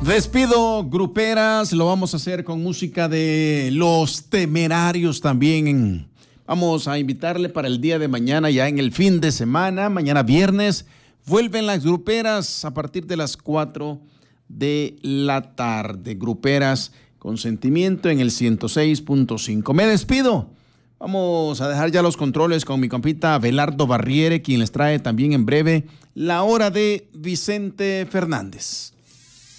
Despido gruperas, lo vamos a hacer con música de Los Temerarios también. Vamos a invitarle para el día de mañana, ya en el fin de semana, mañana viernes, vuelven las gruperas a partir de las 4 de la tarde. Gruperas con sentimiento en el 106.5. Me despido. Vamos a dejar ya los controles con mi compita Belardo Barriere, quien les trae también en breve la hora de Vicente Fernández.